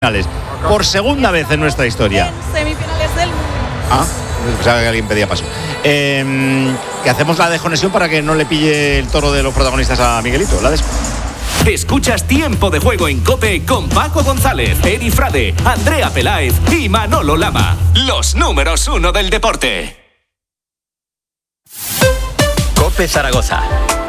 semifinales. Por segunda vez en nuestra historia. En semifinales del mundo. Pensaba que alguien pedía paso. Que hacemos la desconexión para que no le pille el toro de los protagonistas a Miguelito. Escuchas Tiempo de Juego en COPE con Paco González, Eri Frade, Andrea Peláez y Manolo Lama. Los números 1 del deporte. COPE Zaragoza.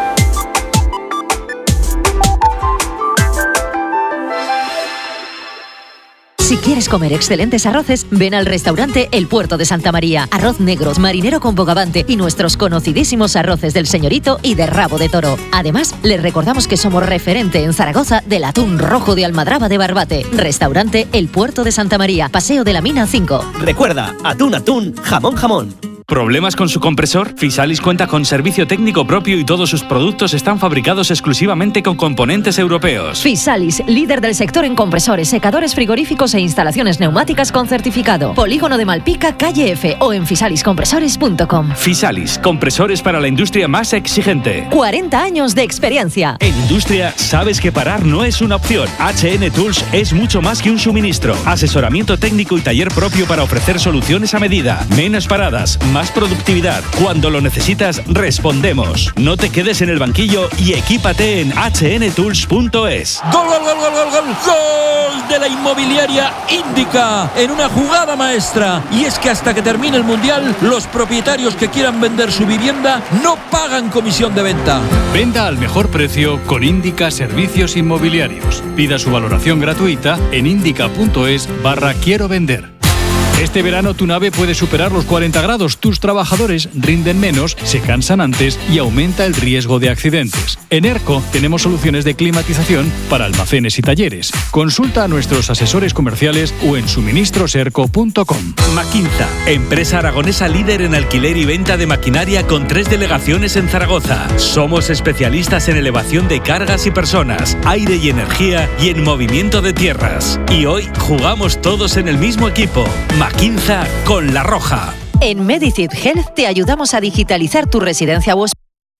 Si quieres comer excelentes arroces, ven al restaurante El Puerto de Santa María. Arroz negro, marinero con bogavante y nuestros conocidísimos arroces del Señorito y de rabo de toro. Además, les recordamos que somos referente en Zaragoza del atún rojo de Almadraba de Barbate. Restaurante El Puerto de Santa María, Paseo de la Mina 5. Recuerda, atún, jamón. ¿Problemas con su compresor? Fisalis cuenta con servicio técnico propio y todos sus productos están fabricados exclusivamente con componentes europeos. Fisalis, líder del sector en compresores, secadores frigoríficos e instalaciones neumáticas con certificado. Polígono de Malpica, calle F o en fisaliscompresores.com. Fisalis, compresores para la industria más exigente. 40 años de experiencia. En industria, sabes que parar no es una opción. HN Tools es mucho más que un suministro. Asesoramiento técnico y taller propio para ofrecer soluciones a medida. Menos paradas, más productividad. Cuando lo necesitas, respondemos. No te quedes en el banquillo y equípate en hnTools.es. ¡Gol de la inmobiliaria Índica! En una jugada maestra. Y es que hasta que termine el Mundial, los propietarios que quieran vender su vivienda no pagan comisión de venta. Venda al mejor precio con Índica Servicios Inmobiliarios. Pida su valoración gratuita en indica.es/quiero vender. Este verano tu nave puede superar los 40 grados, tus trabajadores rinden menos, se cansan antes y aumenta el riesgo de accidentes. En ERCO tenemos soluciones de climatización para almacenes y talleres. Consulta a nuestros asesores comerciales o en suministroserco.com. Maquinza, empresa aragonesa líder en alquiler y venta de maquinaria con 3 delegaciones en Zaragoza. Somos especialistas en elevación de cargas y personas, aire y energía y en movimiento de tierras. Y hoy jugamos todos en el mismo equipo. Maquinza con La Roja. En Medicid Health te ayudamos a digitalizar tu residencia o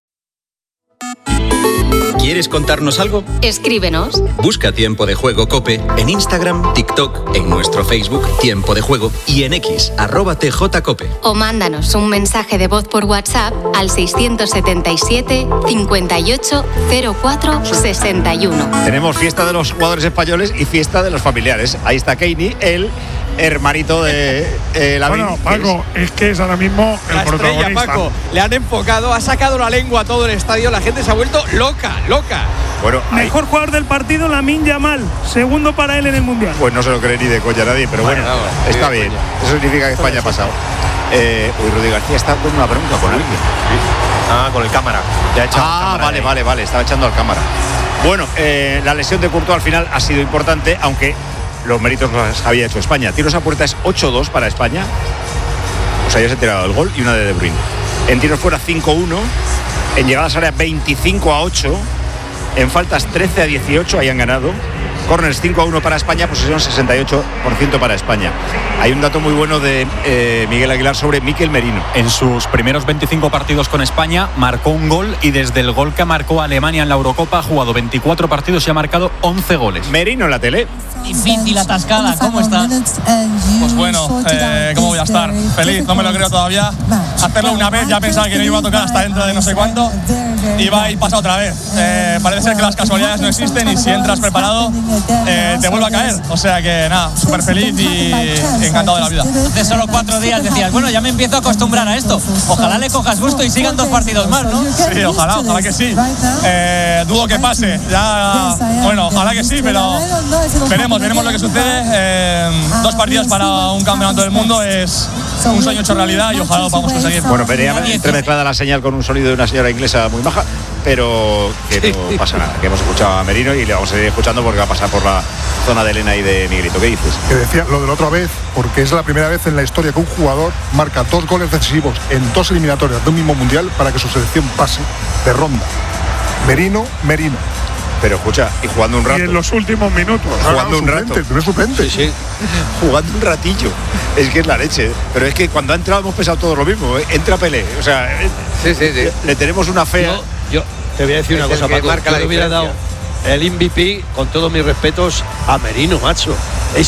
¿Quieres contarnos algo? Escríbenos. Busca Tiempo de Juego COPE en Instagram, TikTok, en nuestro Facebook Tiempo de Juego y en X @TJCOPE. O mándanos un mensaje de voz por WhatsApp al 677 58 04 61. Tenemos fiesta de los jugadores españoles y fiesta de los familiares. Ahí está Keini, el hermanito de Lavín. Bueno, Paco, es que es ahora mismo el protagonista. Paco, le han enfocado, ha sacado la lengua a todo el estadio, la gente se ha vuelto loca. Bueno, mejor jugador del partido, Lamine Yamal, segundo para él en el Mundial. Pues no se lo cree ni de coña nadie, pero bueno, está bien. Eso significa que España ha pasado. Rudy García está con una bronca con alguien. Con el cámara. Vale, estaba echando al cámara. Bueno, la lesión de Courtois al final ha sido importante, aunque los méritos los había hecho España. Tiros a puerta es 8-2 para España. O sea, ya se ha tirado el gol y una de Bruyne. En tiros fuera 5-1. En llegadas área 25-8. En faltas 13-18. Ahí han ganado. Corners 5-1 para España, posesión 68% para España. Hay un dato muy bueno de Miguel Aguilar sobre Mikel Merino. En sus primeros 25 partidos con España marcó un gol y desde el gol que marcó Alemania en la Eurocopa ha jugado 24 partidos y ha marcado 11 goles. Merino en la tele. Difícil atascada, ¿cómo estás? Pues bueno, ¿cómo voy a estar? Feliz, no me lo creo todavía. Hacerlo una vez, ya pensaba que no iba a tocar hasta dentro de no sé cuánto y va y pasa otra vez. Parece ser que las casualidades no existen y si entras preparado te vuelve a caer. O sea que nada, súper feliz y encantado de la vida. Hace solo 4 días decías, bueno, ya me empiezo a acostumbrar a esto. Ojalá le cojas gusto y sigan 2 partidos más, ¿no? Sí, ojalá que sí. Dudo que pase. Ya, bueno, ojalá que sí, pero veremos lo que sucede. 2 partidos para un campeonato del mundo es un sueño hecho realidad y ojalá lo podamos conseguir. Bueno, venía entremezclada la señal con un sonido de una señora inglesa muy maja, pero que no pasa nada, que hemos escuchado a Merino y le vamos a seguir escuchando porque va a pasar por la zona de Elena y de Miguelito. ¿Qué dices? Que decía lo de la otra vez, porque es la primera vez en la historia que un jugador marca 2 goles decisivos en 2 eliminatorias de un mismo mundial para que su selección pase de ronda. Merino. Pero escucha, y jugando un rato. Y en los últimos minutos. Jugando un rato. El primer suplente. Sí. Jugando un ratillo. Es que es la leche. Pero es que cuando ha entrado hemos pensado todo lo mismo. Entra Pelé. O sea, sí. Le tenemos una fea. Yo te voy a decir una cosa, Paco. Yo le hubiera dado el MVP, con todos mis respetos, a Merino, macho.